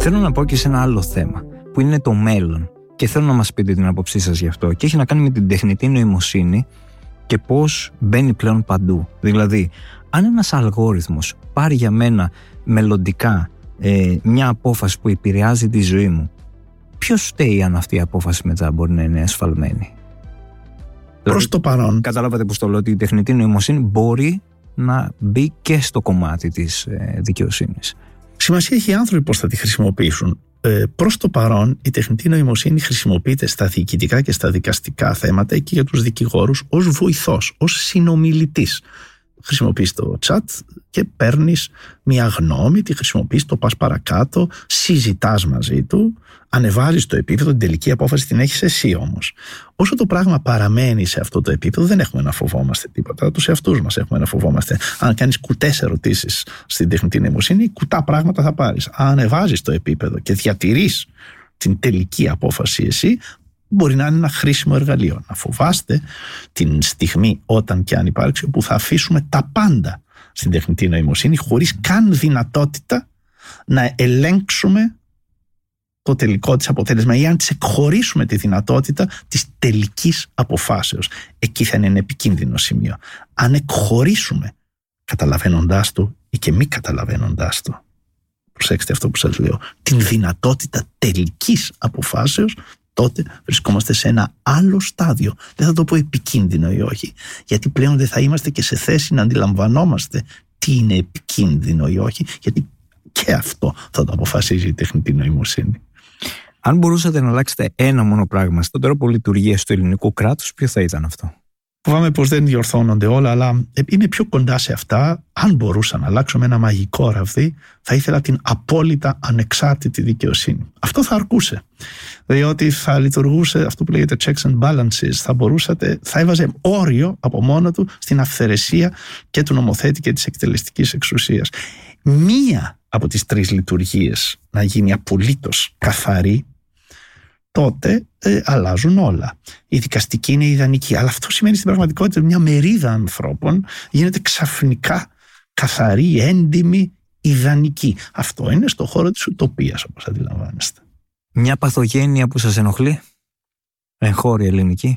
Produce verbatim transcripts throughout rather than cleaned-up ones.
Θέλω να πω και σε ένα άλλο θέμα, που είναι το μέλλον. Και θέλω να μας πείτε την άποψή σας γι' αυτό. Και έχει να κάνει με την τεχνητή νοημοσύνη και πώς μπαίνει πλέον παντού. Δηλαδή, αν ένας αλγόριθμος πάρει για μένα μελλοντικά ε, μια απόφαση που επηρεάζει τη ζωή μου, ποιος φταίει αν αυτή η απόφαση μετά μπορεί να είναι ασφαλμένη? Προς το παρόν. Καταλάβατε πως το λέω, ότι η τεχνητή νοημοσύνη μπορεί να μπει και στο κομμάτι της ε, δικαιοσύνης. Σημασία έχει οι άνθρωποι πώς θα τη χρησιμοποιήσουν. Ε, προς το παρόν, η τεχνητή νοημοσύνη χρησιμοποιείται στα διοικητικά και στα δικαστικά θέματα και για τους δικηγόρους ως βοηθός, ως συνομιλητής. Χρησιμοποιείς το chat και παίρνεις μια γνώμη, τη χρησιμοποιείς, το πας παρακάτω, συζητάς μαζί του, ανεβάζεις το επίπεδο, την τελική απόφαση την έχεις εσύ όμως. Όσο το πράγμα παραμένει σε αυτό το επίπεδο, δεν έχουμε να φοβόμαστε τίποτα. Τους εαυτούς μας έχουμε να φοβόμαστε. Αν κάνεις κουτές ερωτήσεις στην τεχνητή νοημοσύνη, κουτά πράγματα θα πάρεις. Αν ανεβάζεις το επίπεδο και διατηρείς την τελική απόφαση εσύ, μπορεί να είναι ένα χρήσιμο εργαλείο. Να φοβάστε την στιγμή, όταν και αν υπάρξει, όπου θα αφήσουμε τα πάντα στην τεχνητή νοημοσύνη χωρίς καν δυνατότητα να ελέγξουμε το τελικό της αποτέλεσμα ή αν της εκχωρήσουμε τη δυνατότητα της τελικής αποφάσεως. Εκεί θα είναι ένα επικίνδυνο σημείο. Αν εκχωρήσουμε, καταλαβαίνοντάς το ή και μη καταλαβαίνοντάς το, προσέξτε αυτό που σας λέω, την δυνατότητα τελικής αποφάσεως, τότε βρισκόμαστε σε ένα άλλο στάδιο. Δεν θα το πω επικίνδυνο ή όχι, γιατί πλέον δεν θα είμαστε και σε θέση να αντιλαμβανόμαστε τι είναι επικίνδυνο ή όχι, γιατί και αυτό θα το αποφασίζει η τεχνητή νοημοσύνη. Αν μπορούσατε να αλλάξετε ένα μόνο πράγμα στον τρόπο λειτουργίας του ελληνικού κράτους, ποιο θα ήταν αυτό? Φοβάμαι πως δεν διορθώνονται όλα, αλλά είμαι πιο κοντά σε αυτά. Αν μπορούσα να αλλάξω με ένα μαγικό ραβδί, θα ήθελα την απόλυτα ανεξάρτητη δικαιοσύνη. Αυτό θα αρκούσε. Διότι θα λειτουργούσε αυτό που λέγεται checks and balances. Θα μπορούσατε, θα έβαζε όριο από μόνο του στην αυθαιρεσία και του νομοθέτη και της εκτελεστικής εξουσίας. Μία από τις τρεις λειτουργίες να γίνει απολύτως καθαρή, τότε ε, αλλάζουν όλα. Η δικαστική είναι ιδανική, αλλά αυτό σημαίνει στην πραγματικότητα ότι μια μερίδα ανθρώπων γίνεται ξαφνικά καθαρή, έντιμη, ιδανική. Αυτό είναι στο χώρο της ουτοπίας, όπως αντιλαμβάνεστε. Μια παθογένεια που σας ενοχλεί, εγχώρια ελληνική,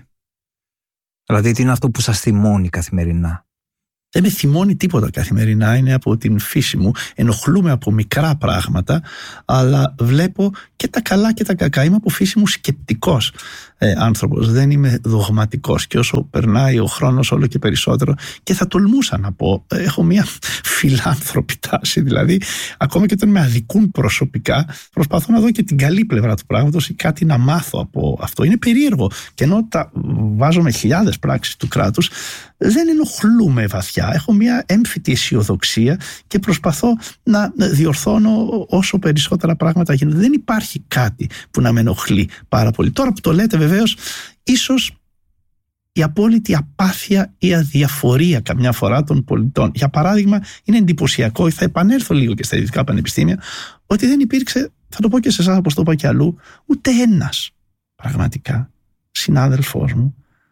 δηλαδή τι είναι αυτό που σας θυμώνει καθημερινά? Δεν με θυμώνει τίποτα καθημερινά, είναι από την φύση μου. Ενοχλούμε από μικρά πράγματα, αλλά βλέπω και τα καλά και τα κακά. Είμαι από φύση μου σκεπτικός ε, άνθρωπος, δεν είμαι δογματικός. Και όσο περνάει ο χρόνος όλο και περισσότερο, και θα τολμούσα να πω, έχω μια φιλάνθρωπη τάση. Δηλαδή, ακόμα και όταν με αδικούν προσωπικά, προσπαθώ να δω και την καλή πλευρά του πράγματος ή κάτι να μάθω από αυτό. Είναι περίεργο. Και ενώ τα βάζω με χιλιάδες πράξεις του κράτους, δεν ενοχλούμε βαθιά. Έχω μια έμφυτη αισιοδοξία και προσπαθώ να διορθώνω όσο περισσότερα πράγματα γίνονται. Δεν υπάρχει κάτι που να με ενοχλεί πάρα πολύ. Τώρα που το λέτε, βεβαίως, ίσως η απόλυτη απάθεια ή αδιαφορία καμιά φορά των πολιτών. Για παράδειγμα, είναι εντυπωσιακό, θα επανέλθω λίγο και στα ειδικά πανεπιστήμια, ότι δεν υπήρξε, θα το πω και σε εσάς όπως το είπα και αλλού, ούτε ένας πραγματικά συνάδελφός μου,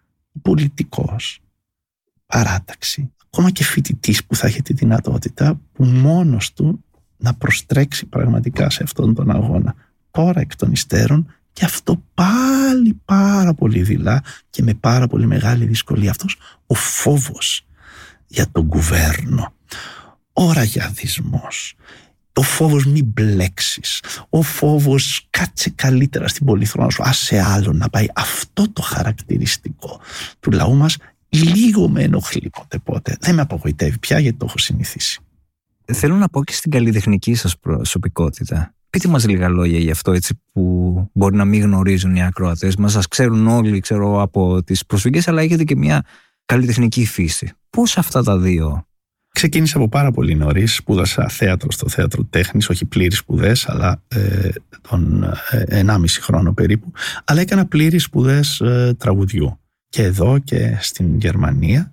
πολιτικός, παράταξη, ακόμα και φοιτητής που θα έχει τη δυνατότητα που μόνος του να προστρέξει πραγματικά σε αυτόν τον αγώνα. Τώρα εκ των υστέρων, και αυτό πάλι πάρα πολύ δειλά και με πάρα πολύ μεγάλη δυσκολία. Αυτός ο φόβος για τον κουβέρνο, ο ραγιαδισμός, ο φόβος μη μπλέξεις, ο φόβος κάτσε καλύτερα στην πολυθρόνα σου, άσε άλλο να πάει. Αυτό το χαρακτηριστικό του λαού μας λίγο με ενοχλεί πότε πότε. Δεν με απογοητεύει πια, γιατί το έχω συνηθίσει. Θέλω να πω και στην καλλιτεχνική σας προσωπικότητα. Πείτε μας λίγα λόγια γι' αυτό, έτσι, που μπορεί να μην γνωρίζουν οι ακροατές μας. Σας ξέρουν όλοι, ξέρω, από τις προσφυγές, αλλά έχετε και μια καλλιτεχνική φύση. Πώς αυτά τα δύο? Ξεκίνησα από πάρα πολύ νωρίς. Σπούδασα θέατρο στο Θέατρο Τέχνης, όχι πλήρεις σπουδές, αλλά ε, τον ε, ενάμιση χρόνο περίπου. Αλλά έκανα πλήρεις σπουδές ε, τραγουδιού. Και εδώ και στην Γερμανία.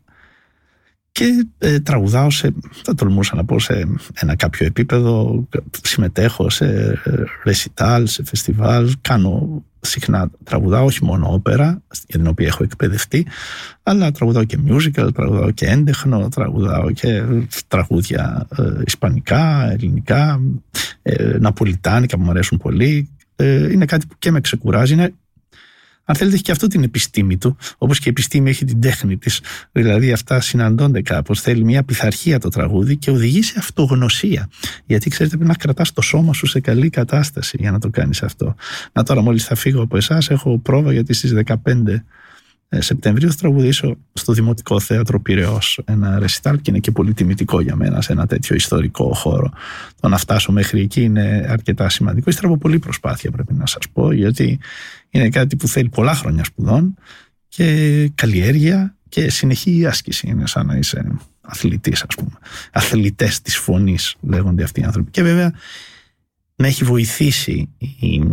Και ε, τραγουδάω σε, θα τολμούσα να πω, σε ένα κάποιο επίπεδο, συμμετέχω σε ρεσιτάλ, σε φεστιβάλ, κάνω συχνά, τραγουδάω όχι μόνο όπερα, για την οποία έχω εκπαιδευτεί, αλλά τραγουδάω και musical, τραγουδάω και έντεχνο, τραγουδάω και τραγούδια ε, ισπανικά, ελληνικά, ε, ναπολιτάνικα που μου αρέσουν πολύ. Ε, είναι κάτι που και με ξεκουράζει. Είναι, αν θέλετε, έχει και αυτό την επιστήμη του, όπως και η επιστήμη έχει την τέχνη της. Δηλαδή, αυτά συναντώνται κάπως. Θέλει μια πειθαρχία το τραγούδι και οδηγεί σε αυτογνωσία. Γιατί ξέρετε, πρέπει να κρατάς το σώμα σου σε καλή κατάσταση για να το κάνεις αυτό. Να τώρα, μόλις θα φύγω από εσάς, έχω πρόβα γιατί στις δεκαπέντε Σεπτεμβρίου θα τραγουδήσω στο Δημοτικό Θέατρο Πειραιώς ένα ρεσιτάλ και είναι και πολύ τιμητικό για μένα σε ένα τέτοιο ιστορικό χώρο. Το να φτάσω μέχρι εκεί είναι αρκετά σημαντικό. Ύστερα από πολλή προσπάθεια, πρέπει να σας πω, γιατί είναι κάτι που θέλει πολλά χρόνια σπουδών και καλλιέργεια και συνεχή άσκηση. Είναι σαν να είσαι αθλητής, ας πούμε. Αθλητές της φωνής λέγονται αυτοί οι άνθρωποι. Και βέβαια με έχει βοηθήσει η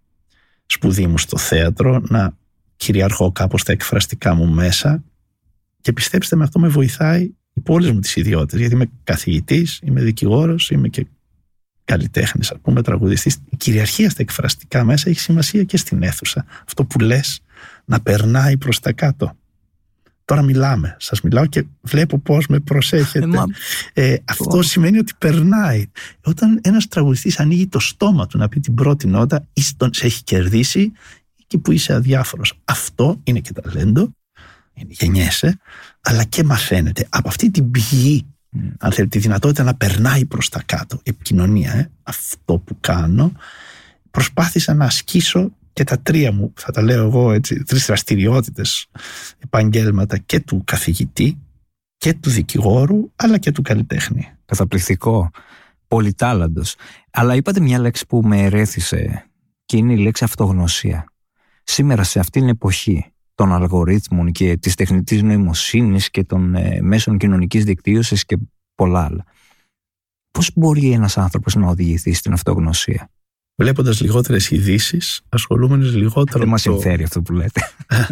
σπουδή μου στο θέατρο να κυριαρχώ κάπως τα εκφραστικά μου μέσα και πιστέψτε με, αυτό με βοηθάει υπό όλες μου τις ιδιότητες, γιατί είμαι καθηγητής, είμαι δικηγόρος, είμαι και καλλιτέχνης, ας πούμε, τραγουδιστής. Η κυριαρχία στα εκφραστικά μέσα έχει σημασία και στην αίθουσα. Αυτό που λες να περνάει προς τα κάτω. Τώρα μιλάμε, σας μιλάω και βλέπω πώς με προσέχετε. Ε, αυτό oh. σημαίνει ότι περνάει. Όταν ένας τραγουδιστής ανοίγει το στόμα του να πει την πρώτη νότα, ή τον σε έχει κερδίσει, εκεί που είσαι αδιάφορος. Αυτό είναι και ταλέντο, γεννιέσαι, αλλά και μαθαίνεται από αυτή την πηγή, mm. αν θέλετε, τη δυνατότητα να περνάει προς τα κάτω. Επικοινωνία, ε, αυτό που κάνω. Προσπάθησα να ασκήσω και τα τρία μου, θα τα λέω εγώ έτσι, τρεις δραστηριότητες, επαγγέλματα και του καθηγητή και του δικηγόρου, αλλά και του καλλιτέχνη. Καταπληκτικό, πολυτάλαντος. Αλλά είπατε μια λέξη που με ερέθησε και είναι η λέξη αυτογνωσία. Σήμερα σε αυτήν την εποχή των αλγορίθμων και της τεχνητής νοημοσύνης και των ε, μέσων κοινωνικής δικτύωσης και πολλά άλλα, πώς μπορεί ένας άνθρωπος να οδηγηθεί στην αυτογνωσία? Βλέποντας λιγότερες ειδήσεις, ασχολούμενος λιγότερο. Δεν μας συμφέρει αυτό που λέτε.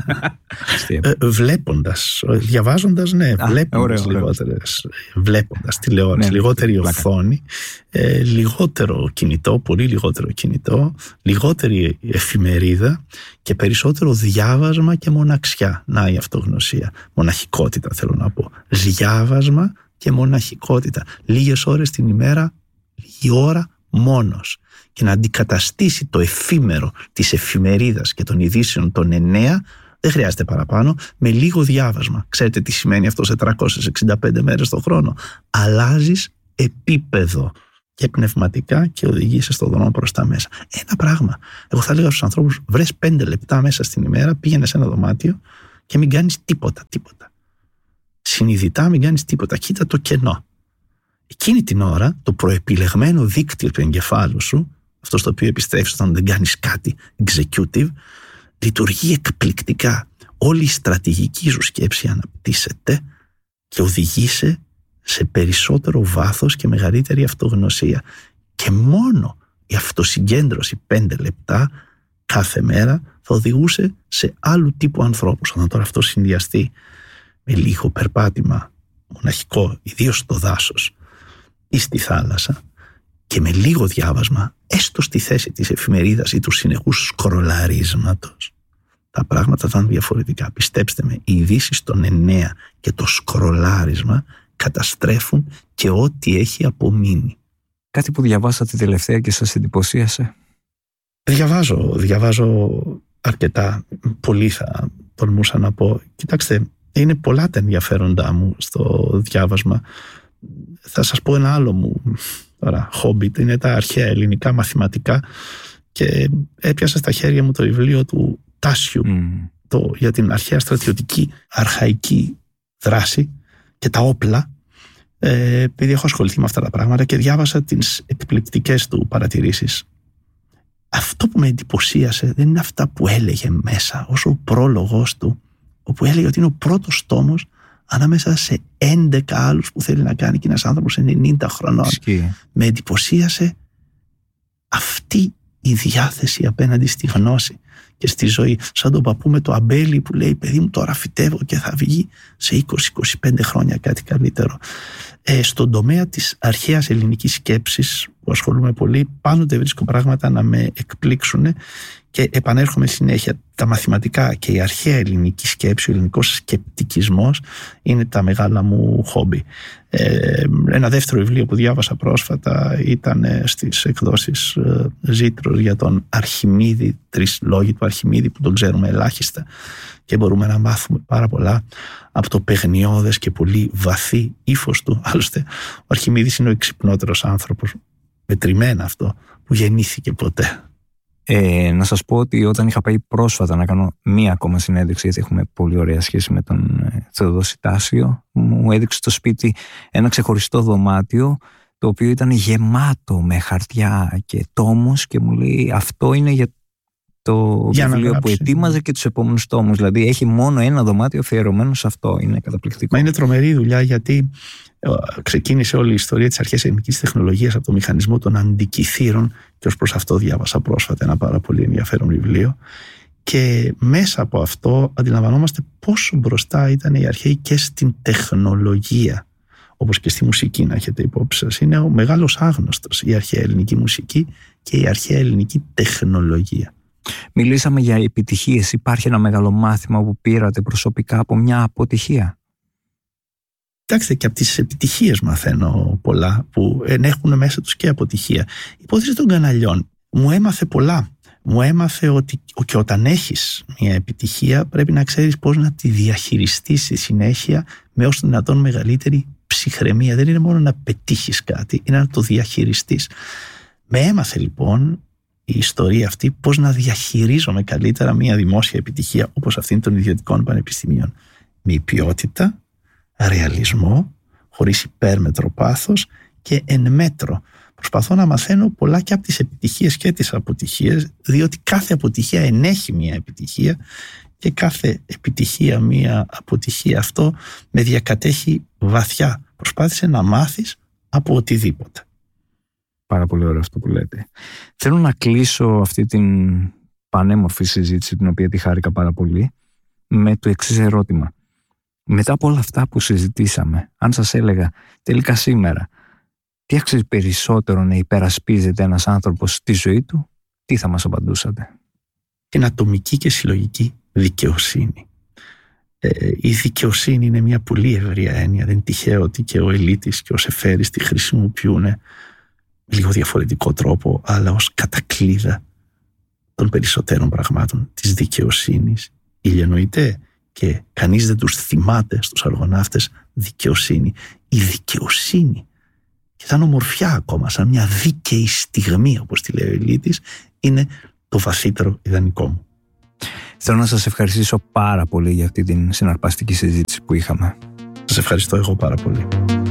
ε, βλέποντας, διαβάζοντας, ναι, Α, βλέποντας ωραίο, λιγότερες. Ωραίο. Βλέποντας τηλεόραση, ναι, λιγότερη πλάκα. Οθόνη, ε, λιγότερο κινητό, πολύ λιγότερο κινητό, λιγότερη εφημερίδα και περισσότερο διάβασμα και μοναξιά. Να, η αυτογνωσία. Μοναχικότητα, θέλω να πω. Διάβασμα και μοναχικότητα. Λίγες ώρες την ημέρα, λίγη ώρα μόνος. Και να αντικαταστήσει το εφήμερο της εφημερίδας και των ειδήσεων των εννέα, δεν χρειάζεται παραπάνω, με λίγο διάβασμα. Ξέρετε τι σημαίνει αυτό σε τριακόσιες εξήντα πέντε μέρες το χρόνο? Αλλάζεις επίπεδο και πνευματικά και οδηγείσαι στον δρόμο προς τα μέσα. Ένα πράγμα. Εγώ θα έλεγα στους ανθρώπους, βρες πέντε λεπτά μέσα στην ημέρα, πήγαινε σε ένα δωμάτιο και μην κάνεις τίποτα, τίποτα. Συνειδητά μην κάνεις τίποτα. Κοίτα το κενό. Εκείνη την ώρα το προεπιλεγμένο δίκτυο του εγκεφάλου σου, αυτό στο οποίο επιστρέφεις όταν δεν κάνεις κάτι, executive, λειτουργεί εκπληκτικά. Όλη η στρατηγική σου σκέψη αναπτύσσεται και οδηγείσαι σε περισσότερο βάθος και μεγαλύτερη αυτογνωσία. Και μόνο η αυτοσυγκέντρωση πέντε λεπτά κάθε μέρα θα οδηγούσε σε άλλου τύπου ανθρώπους. Όταν τώρα αυτό συνδυαστεί με λίγο περπάτημα μοναχικό, ιδίως στο δάσος ή στη θάλασσα, και με λίγο διάβασμα, έστω στη θέση της εφημερίδας ή του συνεχούς σκρολαρίσματος, τα πράγματα θα είναι διαφορετικά. Πιστέψτε με, οι ειδήσεις των εννέα και το σκρολάρισμα καταστρέφουν και ό,τι έχει απομείνει. Κάτι που διαβάσατε τελευταία και σας εντυπωσίασε? Διαβάζω, διαβάζω αρκετά. Πολύ θα τολμούσα να πω. Κοιτάξτε, είναι πολλά τα ενδιαφέροντά μου στο διάβασμα. Θα σας πω ένα άλλο μου τώρα χόμπι, είναι τα αρχαία ελληνικά μαθηματικά, και έπιασα στα χέρια μου το βιβλίο του Τάσιου mm. το, για την αρχαία στρατιωτική αρχαϊκή δράση και τα όπλα, ε, επειδή έχω ασχοληθεί με αυτά τα πράγματα και διάβασα τις εκπληκτικές του παρατηρήσεις. Αυτό που με εντυπωσίασε δεν είναι αυτά που έλεγε μέσα, όσο ο πρόλογος του, όπου έλεγε ότι είναι ο πρώτος τόμος ανάμεσα σε έντεκα άλλους που θέλει να κάνει, και ένας άνθρωπος ενενήντα χρονών. Σκύ. Με εντυπωσίασε αυτή η διάθεση απέναντι στη γνώση και στη ζωή. Σαν τον παππού με το αμπέλι που λέει, παιδί μου, τώρα φυτεύω και θα βγει σε είκοσι με είκοσι πέντε χρόνια κάτι καλύτερο. Ε, στον τομέα της αρχαίας ελληνικής σκέψης που ασχολούμαι πολύ, πάντοτε βρίσκω πράγματα να με εκπλήξουν και επανέρχομαι συνέχεια. Τα μαθηματικά και η αρχαία ελληνική σκέψη, ο ελληνικός σκεπτικισμός είναι τα μεγάλα μου χόμπι. Ε, ένα δεύτερο βιβλίο που διάβασα πρόσφατα ήταν στις εκδόσεις Ζήτρος για τον Αρχιμίδη, τρεις λόγοι του Αρχιμίδη που τον ξέρουμε ελάχιστα και μπορούμε να μάθουμε πάρα πολλά από το παιγνιώδες και πολύ βαθύ ύφος του. Άλλωστε ο Αρχιμίδης είναι ο εξυπνότερος άνθρωπος, μετρημένα αυτό, που γεννήθηκε ποτέ. Ε, να σας πω ότι όταν είχα πάει πρόσφατα να κάνω μία ακόμα συνέντευξη, γιατί έχουμε πολύ ωραία σχέση με τον ε, Θεοδόση Τάσιο, μου έδειξε στο σπίτι ένα ξεχωριστό δωμάτιο το οποίο ήταν γεμάτο με χαρτιά και τόμους και μου λέει αυτό είναι για το για βιβλίο που ετοίμαζε και τους επόμενους τόμους. Δηλαδή έχει μόνο ένα δωμάτιο αφιερωμένο σε αυτό. Είναι καταπληκτικό. Μα είναι τρομερή δουλειά, γιατί ξεκίνησε όλη η ιστορία της αρχαίας ελληνικής τεχνολογίας από το μηχανισμό των αντικυθύρων και ως προς αυτό διάβασα πρόσφατα ένα πάρα πολύ ενδιαφέρον βιβλίο και μέσα από αυτό αντιλαμβανόμαστε πόσο μπροστά ήταν οι αρχαίοι και στην τεχνολογία, όπως και στη μουσική, να έχετε υπόψη σας. Είναι ο μεγάλος άγνωστος η αρχαία ελληνική μουσική και η αρχαία ελληνική τεχνολογία. Μιλήσαμε για επιτυχίες. Υπάρχει ένα μεγάλο μάθημα που πήρατε προσωπικά από μια αποτυχία? Κοιτάξτε, και από τις επιτυχίες μαθαίνω πολλά που ενέχουν μέσα τους και αποτυχία. Η υπόθεση των καναλιών μου έμαθε πολλά. Μου έμαθε ότι και όταν έχεις μια επιτυχία πρέπει να ξέρεις πώς να τη διαχειριστείς στη συνέχεια με όσο δυνατόν μεγαλύτερη ψυχραιμία. Δεν είναι μόνο να πετύχεις κάτι, είναι να το διαχειριστείς. Με έμαθε λοιπόν η ιστορία αυτή πώς να διαχειρίζομαι καλύτερα μια δημόσια επιτυχία όπως αυτή των ιδιωτικών πανεπιστημίων. Με ποιότητα, ρεαλισμό, χωρίς υπέρμετρο πάθος και εν μέτρο. Προσπαθώ να μαθαίνω πολλά και από τις επιτυχίες και τις αποτυχίες, διότι κάθε αποτυχία ενέχει μια επιτυχία και κάθε επιτυχία μια αποτυχία. Αυτό με διακατέχει βαθιά. Προσπάθησε να μάθεις από οτιδήποτε. Πάρα πολύ ωραίο αυτό που λέτε. Θέλω να κλείσω αυτή την πανέμορφη συζήτηση, την οποία τη χάρηκα πάρα πολύ, με το εξής ερώτημα. Μετά από όλα αυτά που συζητήσαμε, αν σας έλεγα τελικά σήμερα τι αξίζει περισσότερο να υπερασπίζεται ένας άνθρωπος στη ζωή του, τι θα μας απαντούσατε? Την ατομική και συλλογική δικαιοσύνη. Ε, η δικαιοσύνη είναι μια πολύ ευρία έννοια. Δεν είναι τυχαίο ότι και ο Ελίτης και ο Σεφέρης τη χρησιμοποιούν με λίγο διαφορετικό τρόπο, αλλά ως κατακλείδα των περισσότερων πραγμάτων της δικαιοσύνης. Ηλιανοητέ, και κανείς δεν τους θυμάται στους αργοναύτες δικαιοσύνη. Η δικαιοσύνη, και σαν ομορφιά ακόμα, σαν μια δίκαιη στιγμή, όπως τη λέει ο Ελίτης, είναι το βαθύτερο ιδανικό μου. Θέλω να σας ευχαριστήσω πάρα πολύ για αυτή την συναρπαστική συζήτηση που είχαμε. Σας ευχαριστώ εγώ πάρα πολύ.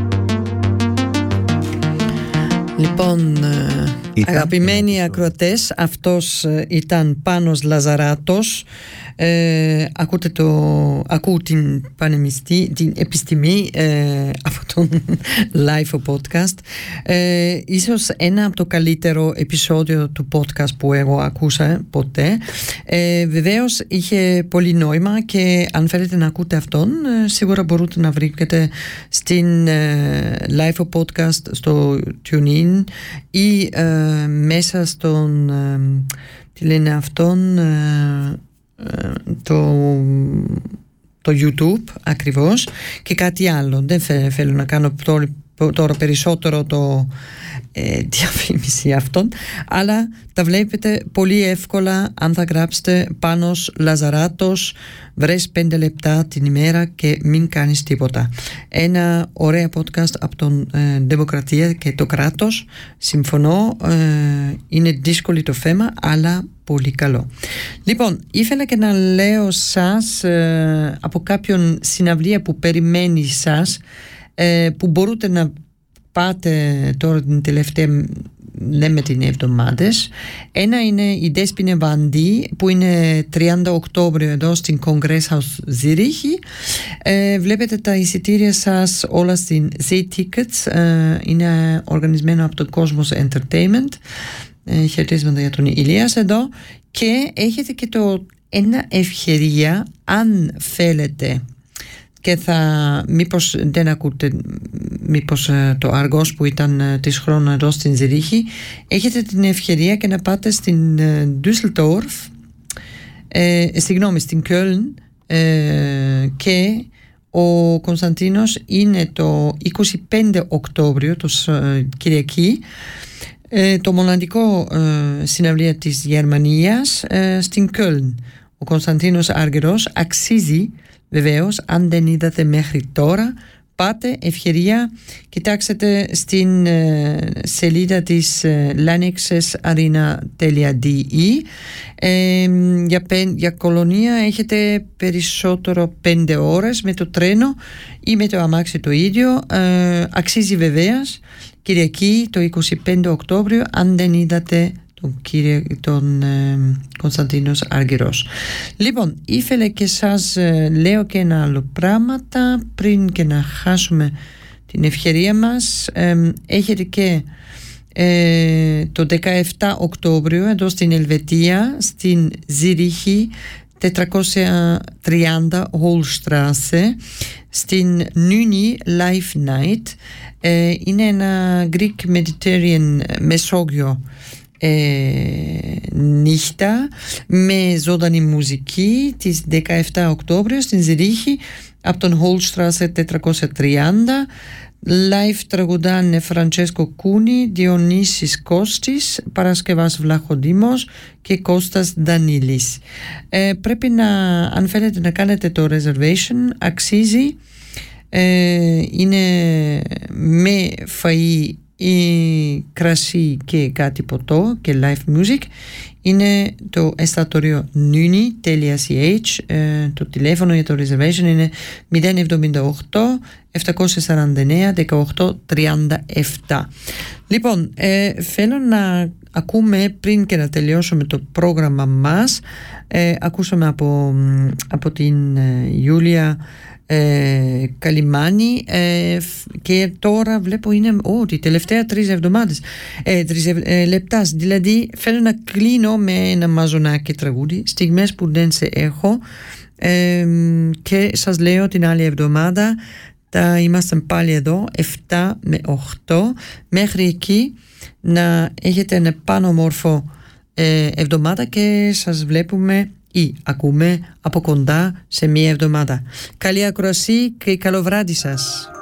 Λοιπόν, ήταν... αγαπημένοι ακροατές, αυτός ήταν Πάνος Λαζαράτος. Ε, ακούτε το, ακούω την, την επιστήμη ε, από τον live podcast. Ε, ίσως ένα από το καλύτερο επεισόδιο του podcast που εγώ ακούσα ποτέ. Ε, βεβαίως είχε πολύ νόημα και αν θέλετε να ακούτε αυτόν, σίγουρα μπορείτε να βρείτε στην ε, live podcast στο TuneIn ή ε, μέσα στον ε, τι λένε αυτόν ε, το, το YouTube ακριβώς, και κάτι άλλο. Δεν θέλω να κάνω τώρα περισσότερο το ε, διαφήμιση αυτών, αλλά τα βλέπετε πολύ εύκολα αν θα γράψετε Πάνος Λαζαράτος, βρες πέντε λεπτά την ημέρα και μην κάνεις τίποτα. Ένα ωραίο podcast από τον ε, Δημοκρατία και το κράτος. Συμφωνώ, ε, είναι δύσκολο το θέμα, αλλά πολύ καλό. Λοιπόν, ήθελα και να λέω σας ε, από κάποιον συναυλία που περιμένει σας, ε, που μπορείτε να πάτε τώρα την τελευταία, λέμε την εβδομάδες. Ένα είναι η Δέσποινα Βάντι, που είναι τριάντα Οκτώβριο εδώ στην Congresshaus Ζήριχη. Ε, βλέπετε τα εισιτήρια σας όλα στην Z-Tickets. Ε, είναι οργανισμένο από το Cosmos Entertainment. Ε, χαιρετίσματα για τον Ηλίας εδώ. Και έχετε και το ένα ευκαιρία, αν θέλετε και θα, μήπως δεν ακούτε μήπως το αργός που ήταν της χρόνου εδώ στην Ζηρίχη, έχετε την ευκαιρία και να πάτε στην Düsseldorf, ε, συγγνώμη, στην Κöln, ε, και ο Κωνσταντίνος είναι το είκοσι πέντε Οκτώβριο, το ε, Κυριακή, ε, το μοναδικό ε, συναυλία της Γερμανίας ε, στην Κöln. Ο Κωνσταντίνος Άργυρος αξίζει βεβαίως, αν δεν είδατε μέχρι τώρα, πάτε, ευκαιρία, κοιτάξτε στην ε, σελίδα της ε, lanexesarena.de. ε, για, για κολονία έχετε περισσότερο πέντε ώρες με το τρένο ή με το αμάξι το ίδιο. ε, αξίζει βεβαίως, Κυριακή το είκοσι πέντε Οκτώβριο, αν δεν είδατε τον, κύριε, τον ε, Κωνσταντίνος Άργυρος. Λοιπόν, ήθελα και σας ε, λέω και ένα άλλο πράγματα πριν και να χάσουμε την ευκαιρία μας. ε, έχετε και ε, το δεκαεπτά Οκτώβριο εδώ στην Ελβετία, στην Ζηρίχη τετρακόσια τριάντα Holstrasse, στην Νούνι Life Night. ε, είναι ένα Greek Mediterranean Μεσόγειο Ε, νύχτα με ζωντανή μουσική της δεκαεπτά Οκτώβριο στην Ζηρίχη από τον Holstrasse τετρακόσια τριάντα. Live τραγουδάνε Φραντσέσκο Κούνι, Διονύσης Κώστης, Παρασκευάς Βλαχοδήμος και Κώστας Δανίλης. ε, πρέπει να, αν θέλετε να κάνετε το reservation, αξίζει. ε, είναι με φαΐ ή κρασί και κάτι ποτό και live music. Είναι το εστιατόριο nuni.ch. ε, το τηλέφωνο για το reservation είναι μηδέν εβδομήντα οκτώ επτακόσια σαράντα εννέα δεκαοκτώ τριάντα επτά. Λοιπόν, ε, θέλω να ακούμε, πριν και να τελειώσουμε το πρόγραμμα μας, ε, ακούσαμε από, από την ε, Γιούλια Ε, Καλιμάνη, ε, και τώρα βλέπω είναι oh, τη τελευταία τρεις εβδομάδες ε, τρεις ε, λεπτά, δηλαδή θέλω να κλείνω με ένα μαζονάκι τραγούδι, στιγμές που δεν σε έχω, ε, και σας λέω την άλλη εβδομάδα θα είμαστε πάλι εδώ επτά με οκτώ. Μέχρι εκεί να έχετε ένα πανομόρφο ε, εβδομάδα και σας βλέπουμε ή ακούμε από κοντά σε μία εβδομάδα. Καλή ακροασία και καλό βράδυ σας.